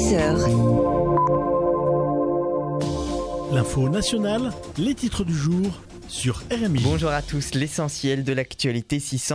10h. L'info nationale, les titres du jour sur RMI. Bonjour à tous, l'essentiel de l'actualité,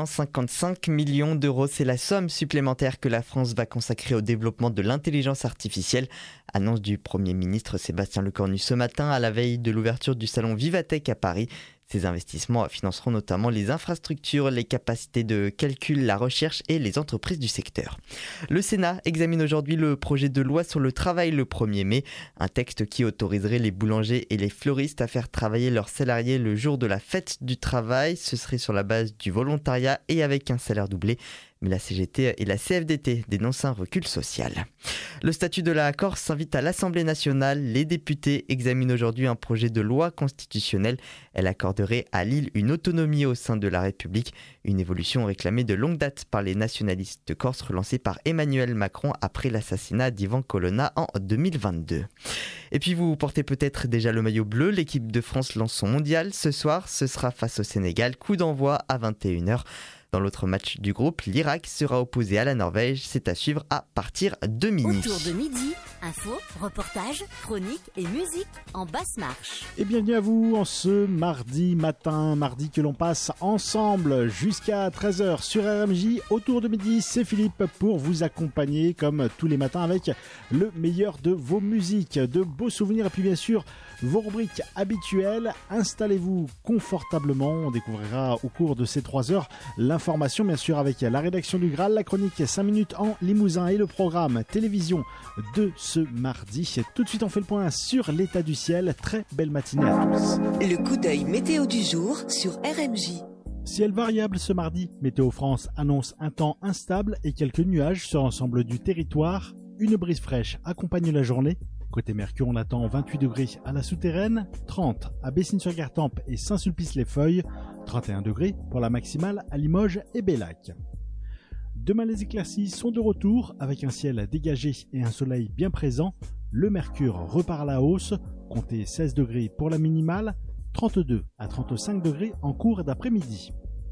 655 millions d'euros, c'est la somme supplémentaire que la France va consacrer au développement de l'intelligence artificielle. Annonce du Premier ministre Sébastien Lecornu ce matin à la veille de l'ouverture du salon Vivatech à Paris. Ces investissements financeront notamment les infrastructures, les capacités de calcul, la recherche et les entreprises du secteur. Le Sénat examine aujourd'hui le projet de loi sur le travail le 1er mai, un texte qui autoriserait les boulangers et les fleuristes à faire travailler leurs salariés le jour de la fête du travail. Ce serait sur la base du volontariat et avec un salaire doublé. Mais la CGT et la CFDT dénoncent un recul social. Le statut de la Corse s'invite à l'Assemblée nationale. Les députés examinent aujourd'hui un projet de loi constitutionnelle. Elle accorderait à l'île une autonomie au sein de la République. Une évolution réclamée de longue date par les nationalistes corses, relancée par Emmanuel Macron après l'assassinat d'Ivan Colonna en 2022. Et puis vous portez peut-être déjà le maillot bleu. L'équipe de France lance son mondial. Ce soir, ce sera face au Sénégal. Coup d'envoi à 21h. Dans l'autre match du groupe, l'Irak sera opposé à la Norvège. C'est à suivre à partir de minuit. Autour de midi, info, reportage, chronique et musique en basse marche. Et bienvenue à vous en ce mardi matin, mardi que l'on passe ensemble jusqu'à 13h sur RMJ. Autour de midi, c'est Philippe pour vous accompagner comme tous les matins avec le meilleur de vos musiques, de beaux souvenirs et puis bien sûr vos rubriques habituelles. Installez-vous confortablement, on découvrira au cours de ces 3 heures l'information bien sûr avec la rédaction du Graal, la chronique 5 minutes en Limousin et le programme télévision de ce mardi. Tout de suite on fait le point sur l'état du ciel. Très belle matinée à tous. Le coup d'œil météo du jour sur RMJ. Ciel variable ce mardi, Météo France annonce un temps instable et quelques nuages sur l'ensemble du territoire. Une brise fraîche accompagne la journée. Côté Mercure, on attend 28 degrés à la Souterraine, 30 à Bessines-sur-Gartempe et Saint-Sulpice-les-Feuilles, 31 degrés pour la maximale à Limoges et Bellac. Demain, les éclaircies sont de retour avec un ciel dégagé et un soleil bien présent. Le Mercure repart à la hausse, comptez 16 degrés pour la minimale, 32 à 35 degrés en cours d'après-midi.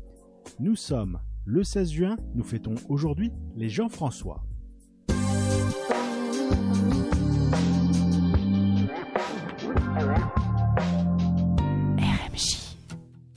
Nous sommes le 16 juin, nous fêtons aujourd'hui les Jean-François.